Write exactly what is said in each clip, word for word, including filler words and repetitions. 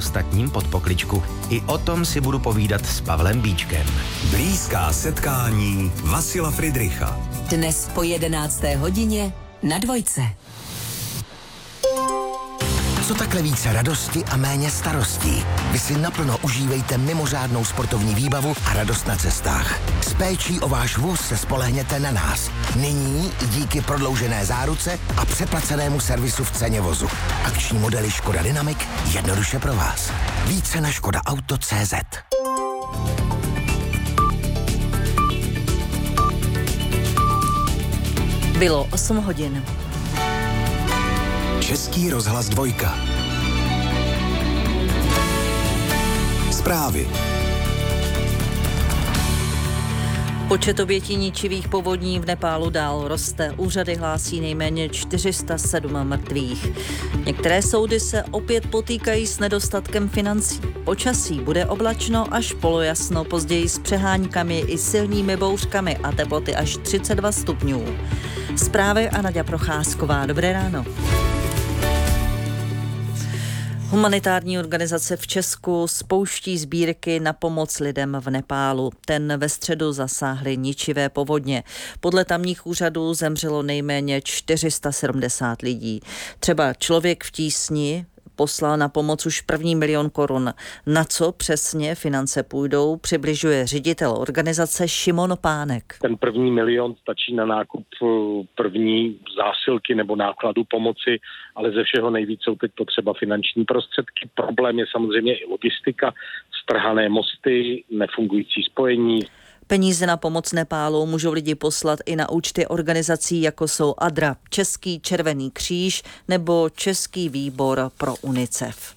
ostatním pod pokličku. I o tom si budu povídat s Pavlem Bíčkem. Blízká setkání Vasila Fridricha. Dnes po jedenácté hodině na Dvojce. Co takhle více radosti a méně starostí? Vy si naplno užívejte mimořádnou sportovní výbavu a radost na cestách. S péčí o váš vůz se spolehněte na nás. Nyní i díky prodloužené záruce a přeplacenému servisu v ceně vozu. Akční modely Škoda Dynamic jednoduše pro vás. Více na škoda auto tečka cé zet. Bylo osm hodin. Český rozhlas dvojka. Zprávy. Počet obětí ničivých povodní v Nepálu dál roste. Úřady hlásí nejméně čtyři sta sedm mrtvých. Některé soudy se opět potýkají s nedostatkem financí. Počasí bude oblačno až polojasno, později s přeháňkami i silnými bouřkami a teploty až třicet dva stupňů. Zprávy a Naďa Procházková. Dobré ráno. Humanitární organizace v Česku spouští sbírky na pomoc lidem v Nepálu. Ten ve středu zasáhly ničivé povodně. Podle tamních úřadů zemřelo nejméně čtyři sta sedmdesát lidí. Třeba Člověk v tísni poslal na pomoc už první milion korun. Na co přesně finance půjdou, přibližuje ředitel organizace Šimon Pánek. Ten první milion stačí na nákup první zásilky nebo nákladu pomoci, ale ze všeho nejvíc jsou teď potřeba finanční prostředky. Problém je samozřejmě i logistika, strhané mosty, nefungující spojení. Peníze na pomoc Nepálu můžou lidi poslat i na účty organizací, jako jsou A D R A, Český červený kříž nebo Český výbor pro UNICEF.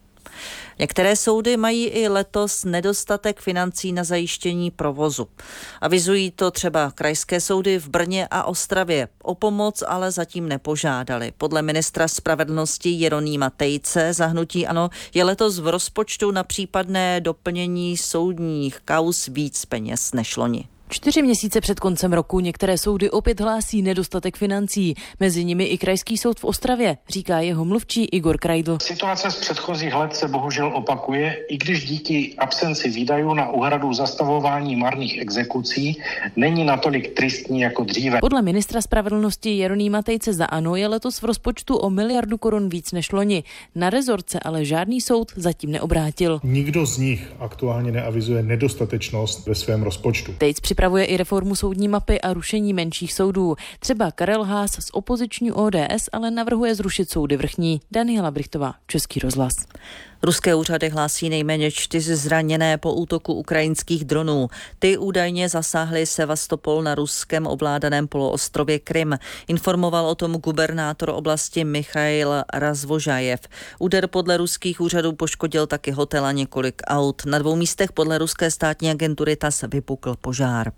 Některé soudy mají i letos nedostatek financí na zajištění provozu. Avizují to třeba krajské soudy v Brně a Ostravě. O pomoc ale zatím nepožádali. Podle ministra spravedlnosti Jeronýma Tejce za hnutí ANO je letos v rozpočtu na případné doplnění soudních kauz víc peněz než loni. Čtyři měsíce před koncem roku některé soudy opět hlásí nedostatek financí. Mezi nimi i Krajský soud v Ostravě, říká jeho mluvčí Igor Krajdl. Situace z předchozích let se bohužel opakuje, i když díky absenci výdajů na úhradu zastavování marných exekucí není natolik tristní jako dříve. Podle ministra spravedlnosti Jeronýma Tejce za ANO je letos v rozpočtu o miliardu korun víc než loni. Na rezort se ale žádný soud zatím neobrátil. Nikdo z nich aktuálně neavizuje nedostatečnost ve svém rozpočtu. Tejc připravuje i reformu soudní mapy a rušení menších soudů. Třeba Karel Haas z opoziční O D S ale navrhuje zrušit soudy vrchní. Daniela Brichtová, Český rozhlas. Ruské úřady hlásí nejméně čtyři zraněné po útoku ukrajinských dronů. Ty údajně zasáhly Sevastopol na ruském ovládaném poloostrově Krym. Informoval o tom gubernátor oblasti Michail Razvožajev. Úder podle ruských úřadů poškodil taky hotel a několik aut. Na dvou místech podle ruské státní agentury T A S vypukl požár.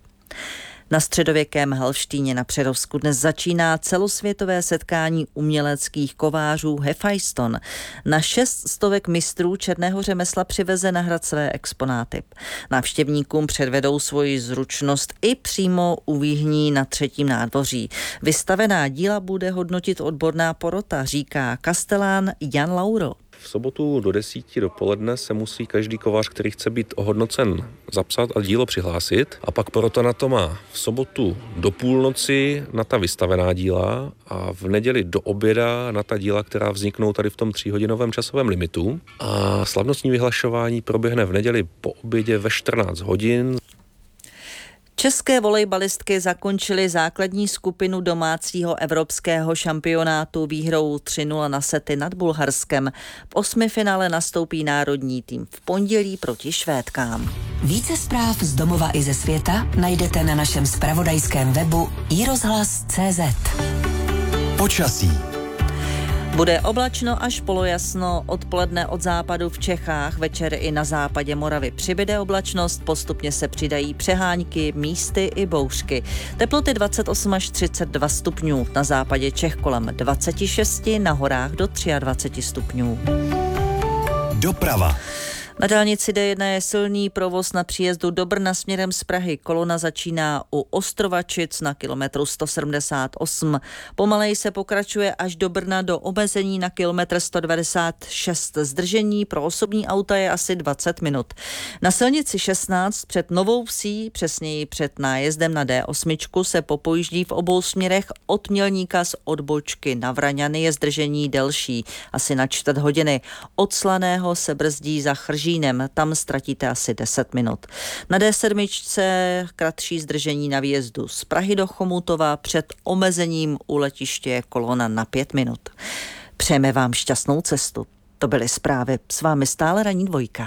Na středověkém Helštíně na Přerovsku dnes začíná celosvětové setkání uměleckých kovářů Hefajston. Na šest stovek mistrů černého řemesla přiveze na hrad své exponáty. Návštěvníkům předvedou svoji zručnost i přímo u výhní na třetím nádvoří. Vystavená díla bude hodnotit odborná porota, říká kastelán Jan Lauro. V sobotu do desíti dopoledne se musí každý kovář, který chce být ohodnocen, zapsat a dílo přihlásit. A pak porota na to má v sobotu do půlnoci na ta vystavená díla a v neděli do oběda na ta díla, která vzniknou tady v tom tříhodinovém časovém limitu. A slavnostní vyhlašování proběhne v neděli po obědě ve čtrnáct hodin. České volejbalistky zakončily základní skupinu domácího evropského šampionátu výhrou tři nula na sety nad Bulharskem. V osmifinále nastoupí národní tým v pondělí proti Švédkám. Více zpráv z domova i ze světa najdete na našem zpravodajském webu i rozhlas tečka cé zet. Počasí. Bude oblačno až polojasno, odpoledne od západu v Čechách, večer i na západě Moravy přibyde oblačnost, postupně se přidají přeháňky, místy i bouřky. Teploty dvacet osm až třicet dva stupňů, na západě Čech kolem dvacet šest, na horách do dvacet tři stupňů. Doprava. Na dálnici D jedna je silný provoz na příjezdu do Brna směrem z Prahy. Kolona začíná u Ostrovačic na kilometru sto sedmdesát osm. Pomaleji se pokračuje až do Brna do omezení na kilometr sto devadesát šest. Zdržení pro osobní auta je asi dvacet minut. Na silnici šestnáct před Novou Vsí, přesněji před nájezdem na D osm, se popojíždí v obou směrech. Od Mělníka z odbočky na Vraňany je zdržení delší, asi na čtvrt hodiny. Od Slaného se brzdí za Chržínem, tam ztratíte asi deset minut. Na D sedm kratší zdržení na výjezdu z Prahy do Chomutova, před omezením u letiště je kolona na pět minut. Přejeme vám šťastnou cestu. To byly zprávy. S vámi stále Ranní dvojka.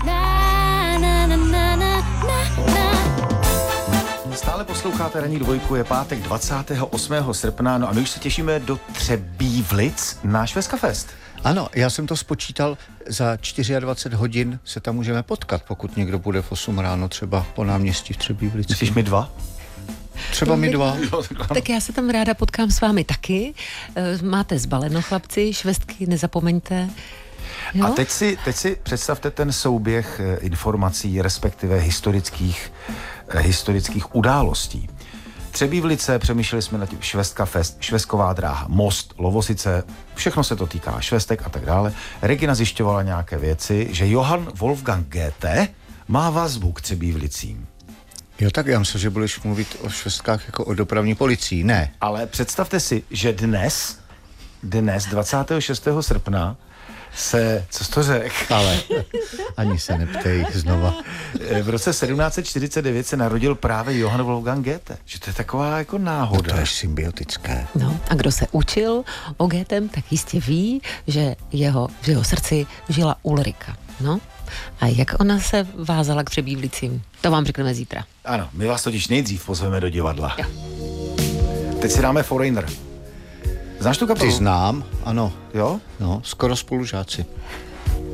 Stále posloucháte Ranní dvojku, je pátek dvacátého osmého srpna, no a my už se těšíme do Třebívlic na Švestka Fest. Ano, já jsem to spočítal, za dvacet čtyři hodin se tam můžeme potkat, pokud někdo bude v osm ráno třeba po náměstí v Třebívlici. Myslíš my dva? Třeba my dva. Tak já se tam ráda potkám s vámi taky. Máte zbaleno, chlapci, švestky, nezapomeňte. Jo? A teď si, teď si představte ten souběh informací, respektive historických, historických událostí. Třebívlice, přemýšleli jsme nad tím, Švestka Fest, Švestková dráha, most, Lovosice, všechno se to týká švestek a tak dále. Regina zjišťovala nějaké věci, že Johann Wolfgang Goethe má vazbu k Třebívlicím. Jo, tak já myslím, že budeš mluvit o švestkách jako o dopravní policii, ne? Ale představte si, že dnes, dnes dvacátého šestého srpna se, co jsi to řekl? Ale ani se neptej znova. V roce sedmnáct set čtyřicet devět se narodil právě Johann Wolfgang Goethe. Že to je taková jako náhoda. No to je symbiotické. No a kdo se učil o Goethem, tak jistě ví, že jeho, v jeho srdci žila Ulrika. No a jak ona se vázala k Třebívlicím, to vám řekneme zítra. Ano, my vás totiž nejdřív pozveme do divadla. Jo. Teď si dáme Foreigner. Znáš tu kapelu? Ty znám, ano. Jo? No, skoro spolužáci.